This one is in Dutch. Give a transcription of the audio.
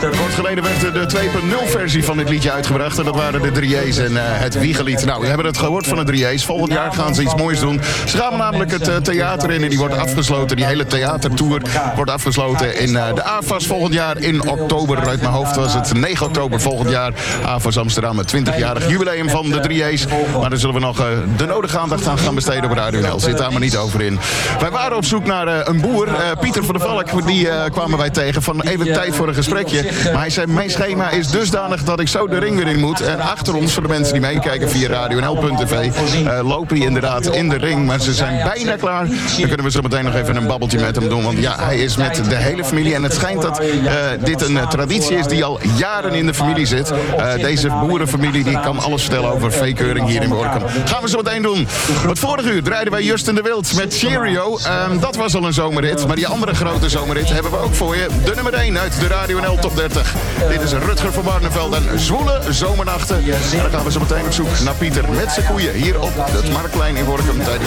Kort geleden werd de 2.0 versie van dit liedje uitgebracht. En dat waren de 3A's en het Wiegelied. Nou, we hebben het gehoord van de 3A's. Volgend jaar gaan ze iets moois doen. Ze gaan namelijk het theater in en die wordt afgesloten. Die hele theatertour wordt afgesloten in de AFAS volgend jaar in oktober. Uit mijn hoofd was het 9 oktober volgend jaar. AFAS Amsterdam, het 20-jarig jubileum van de 3A's. Maar daar zullen we nog de nodige aandacht aan gaan besteden op Radio NL. Zit daar maar niet over in. Wij waren op zoek naar een boer. Pieter van der Valk, die kwamen wij tegen van even tijd voor een gesprekje. Maar hij zei, mijn schema is dusdanig dat ik zo de ring weer in moet. En achter ons, voor de mensen die meekijken via radionl.tv, lopen die inderdaad in de ring. Maar ze zijn bijna klaar. Dan kunnen we zo meteen nog even een babbeltje met hem doen. Want ja, hij is met de hele familie. En het schijnt dat dit een traditie is die al jaren in de familie zit. Deze boerenfamilie die kan alles vertellen over veekeuring hier in Borkum. Gaan we zo meteen doen. Het vorige uur draaiden wij Justin de Wild met Cheerio. Dat was al een zomerrit. Maar die andere grote zomerrit hebben we ook voor je. De nummer 1 uit de Radio NL Top 30. Dit is Rutger van Barneveld en Zwoele Zomernachten. En dan gaan we zo meteen op zoek naar Pieter met zijn koeien hier op het Marktplein in Borkum tijdens